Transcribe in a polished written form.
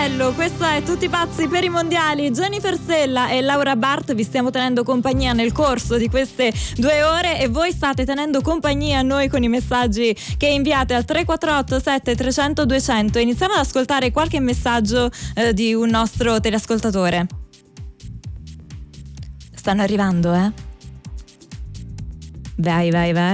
bello, questo è Tutti pazzi per i mondiali. Jennifer Stella e Laura Bart vi stiamo tenendo compagnia nel corso di queste 2 ore e voi state tenendo compagnia a noi con i messaggi che inviate al 348 7300 200. Iniziamo ad ascoltare qualche messaggio di un nostro teleascoltatore. Stanno arrivando, Vai.